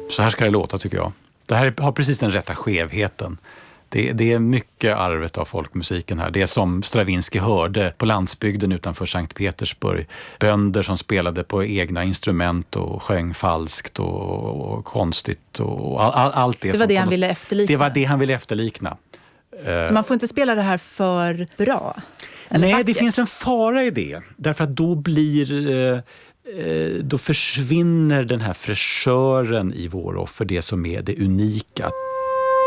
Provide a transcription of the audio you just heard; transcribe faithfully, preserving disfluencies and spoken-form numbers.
Så här ska det låta, tycker jag. Det här har precis den rätta skevheten. Det, det är mycket arvet av folkmusiken här. Det som Stravinsky hörde på landsbygden utanför Sankt Petersburg. Bönder som spelade på egna instrument och sjöng falskt och, och konstigt. Och all, all, allt det, det var som det han något, ville efterlikna. Det var det han ville efterlikna. Så man får inte spela det här för bra? Nej, vackert. Det finns en fara i det. Därför att då blir... Eh, då försvinner den här fräschören i vår offer, det som är det unika.